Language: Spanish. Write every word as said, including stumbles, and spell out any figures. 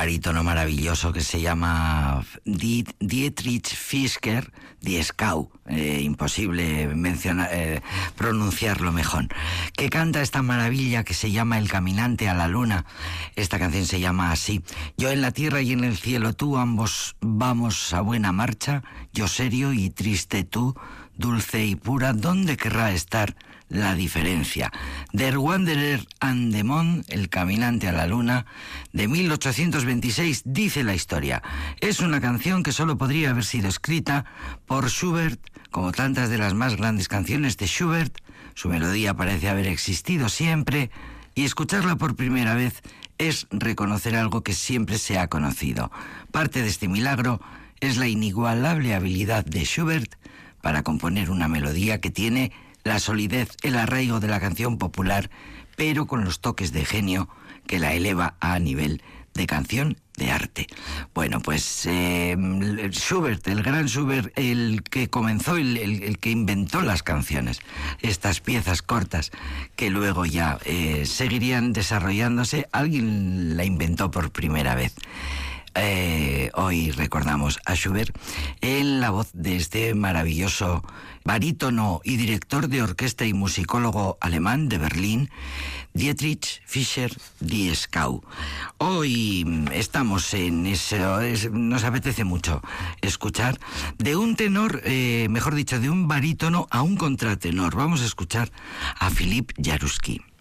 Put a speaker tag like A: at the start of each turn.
A: barítono maravilloso que se llama Dietrich Fischer Dieskau, eh, imposible mencionar, eh, pronunciarlo mejor, que canta esta maravilla que se llama El caminante a la luna. Esta canción se llama así: yo en la tierra y en el cielo, tú, ambos vamos a buena marcha, yo serio y triste, tú, dulce y pura, ¿dónde querrá estar la diferencia? Der Wanderer an the Mond, El caminante a la luna, de mil ochocientos veintiséis, dice la historia. Es una canción que solo podría haber sido escrita por Schubert, como tantas de las más grandes canciones de Schubert. Su melodía parece haber existido siempre, y escucharla por primera vez es reconocer algo que siempre se ha conocido. Parte de este milagro es la inigualable habilidad de Schubert para componer una melodía que tiene la solidez, el arraigo de la canción popular, pero con los toques de genio que la eleva a nivel de canción de arte. Bueno, pues eh, Schubert, el gran Schubert, el que comenzó, el, el, el que inventó las canciones, estas piezas cortas que luego ya eh, seguirían desarrollándose, alguien la inventó por primera vez. Eh, hoy recordamos a Schubert en la voz de este maravilloso barítono y director de orquesta y musicólogo alemán de Berlín, Dietrich Fischer Dieskau. Hoy estamos en eso, es, nos apetece mucho escuchar de un tenor, eh, mejor dicho, de un barítono a un contratenor. Vamos a escuchar a Philippe Jaruski.